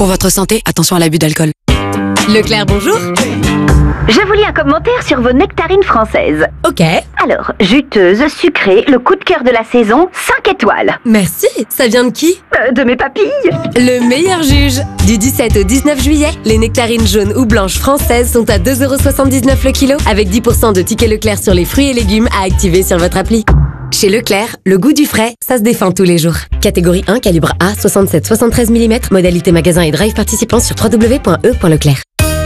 Pour votre santé, attention à l'abus d'alcool. Leclerc, bonjour. Je vous lis un commentaire sur vos nectarines françaises. Ok. Alors, juteuse, sucrée, le coup de cœur de la saison, 5 étoiles. Merci. Ça vient de qui? De mes papilles. Le meilleur juge. Du 17 au 19 juillet, les nectarines jaunes ou blanches françaises sont à 2,79€ le kilo, avec 10% de tickets Leclerc sur les fruits et légumes à activer sur votre appli. Chez Leclerc, le goût du frais, ça se défend tous les jours. Catégorie 1, calibre A, 67-73 mm, modalité magasin et drive participant sur www.e.leclerc.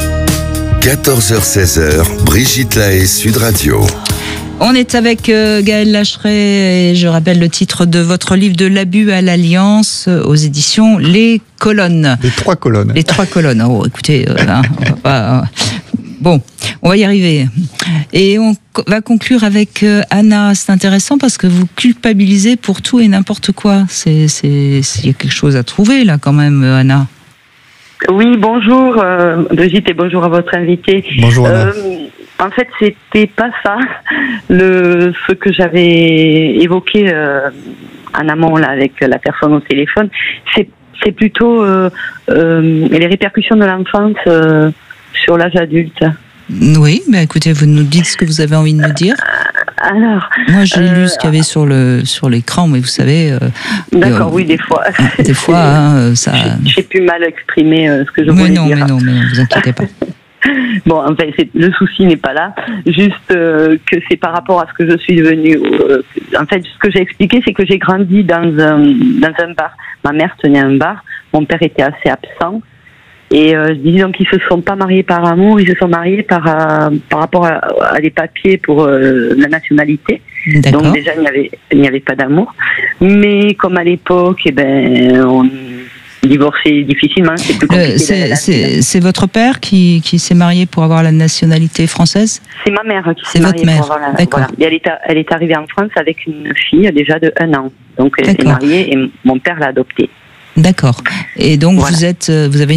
14h-16h, Brigitte Lahaie, Sud Radio. On est avec Gaëlle Lacheret et je rappelle le titre de votre livre de l'abus à l'alliance aux éditions Les Colonnes. Les 3 colonnes. Les 3 colonnes. Oh, écoutez, on va pas... Bon, on va y arriver. Et on va conclure avec Anna. C'est intéressant parce que vous culpabilisez pour tout et n'importe quoi. Il y a quelque chose à trouver là quand même, Anna. Oui, bonjour Brigitte et bonjour à votre invité. Bonjour Anna. En fait, c'était pas ça ce que j'avais évoqué en amont là avec la personne au téléphone. C'est plutôt les répercussions de l'enfance sur l'âge adulte. Oui, mais écoutez, vous nous dites ce que vous avez envie de nous dire. Alors, moi, j'ai lu ce qu'il y avait sur l'écran, mais vous savez. D'accord, oui, des fois. Des fois, ça. J'ai pu mal exprimer ce que je voulais dire. Mais non, vous inquiétez pas. Bon, en fait, le souci n'est pas là. Juste que c'est par rapport à ce que je suis devenue. En fait, ce que j'ai expliqué, c'est que j'ai grandi dans un bar. Ma mère tenait un bar. Mon père était assez absent. Et disons qu'ils se sont pas mariés par amour, ils se sont mariés par rapport à des papiers pour la nationalité. D'accord. Donc déjà il n'y avait pas d'amour. Mais comme à l'époque, on divorçait difficilement, c'est plus compliqué. C'est votre père qui s'est marié pour avoir la nationalité française? C'est ma mère qui s'est mariée pour avoir la. D'accord. Voilà. Et elle est arrivée en France avec une fille déjà de 1 an. Donc elle s'est mariée et mon père l'a adoptée. D'accord. Et donc voilà. vous avez